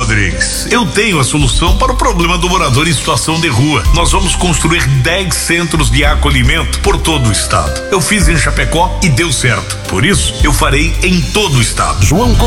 Rodrigues, eu tenho a solução para o problema do morador em situação de rua. Nós vamos construir 10 centros de acolhimento por todo o estado. Eu fiz em Chapecó e deu certo. Por isso, eu farei em todo o estado. João